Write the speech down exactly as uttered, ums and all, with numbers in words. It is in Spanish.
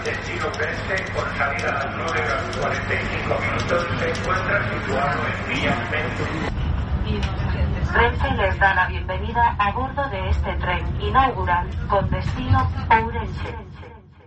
destino Orense, con salida a las nueve horas cuarenta y cinco minutos, se encuentra situado en vía Metro. Renfe les da la bienvenida a bordo de este tren inaugural con destino Ourense.